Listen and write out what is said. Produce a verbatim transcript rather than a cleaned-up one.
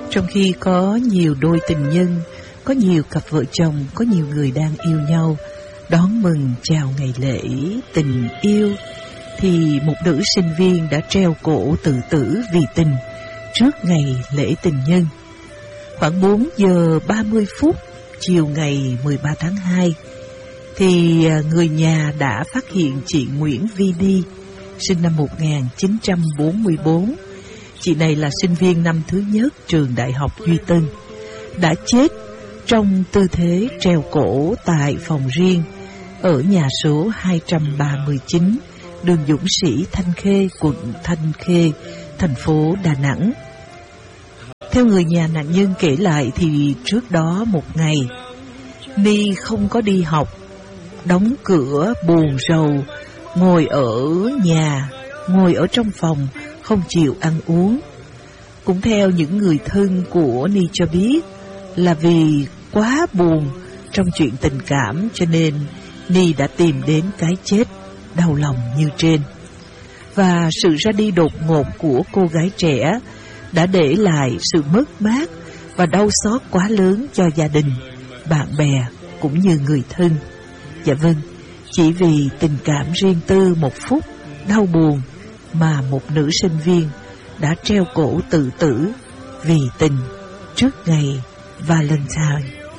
Trong khi có nhiều đôi tình nhân, có nhiều cặp vợ chồng, có nhiều người đang yêu nhau, đón mừng chào ngày lễ tình yêu, thì một nữ sinh viên đã treo cổ tự tử vì tình trước ngày lễ tình nhân. Khoảng bốn giờ ba mươi phút chiều ngày mười ba tháng hai, thì người nhà đã phát hiện chị Nguyễn Vi Đi, sinh năm một nghìn chín trăm bốn mươi bốn. Chị này là sinh viên năm thứ nhất trường Đại học Duy Tân, đã chết trong tư thế treo cổ tại phòng riêng ở nhà số hai trăm ba mươi chín, đường Dũng Sĩ, Thanh Khê, quận Thanh Khê, thành phố Đà Nẵng. Theo người nhà nạn nhân kể lại thì trước đó một ngày, Ni không có đi học, đóng cửa buồn rầu, ngồi ở nhà, ngồi ở trong phòng, không chịu ăn uống. Cũng theo những người thân của Ni cho biết là vì quá buồn trong chuyện tình cảm cho nên Ni đã tìm đến cái chết đau lòng như trên. Và sự ra đi đột ngột của cô gái trẻ đã để lại sự mất mát và đau xót quá lớn cho gia đình, bạn bè cũng như người thân. Dạ vâng, chỉ vì tình cảm riêng tư một phút đau buồn mà một nữ sinh viên đã treo cổ tự tử vì tình trước ngày Valentine.